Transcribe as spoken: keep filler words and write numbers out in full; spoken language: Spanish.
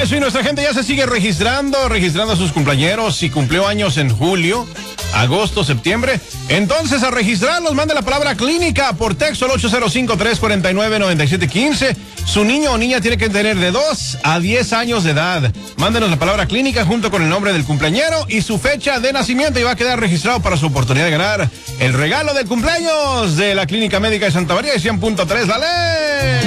Eso, y nuestra gente ya se sigue registrando, registrando a sus cumpleañeros. Si cumplió años en julio, agosto, septiembre, entonces a registrarlos, mande la palabra clínica por texto al ocho cero cinco, tres cuatro nueve, nueve siete uno cinco. Su niño o niña tiene que tener de dos a diez años de edad. Mándenos la palabra clínica junto con el nombre del cumpleañero y su fecha de nacimiento, y va a quedar registrado para su oportunidad de ganar el regalo del cumpleaños de la Clínica Médica de Santa María y cien punto tres. ¡Dale!